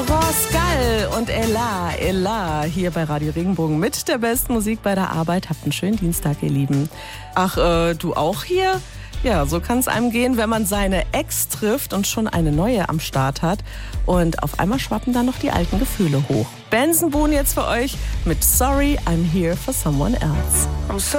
Froscal und Ella hier bei Radio Regenbogen mit der besten Musik bei der Arbeit. Habt einen schönen Dienstag, ihr Lieben. Ach, du auch hier? Ja, so kann es einem gehen, wenn man seine Ex trifft und schon eine neue am Start hat. Und auf einmal schwappen dann noch die alten Gefühle hoch. Benson Boone jetzt für euch mit Sorry, I'm Here for Someone Else.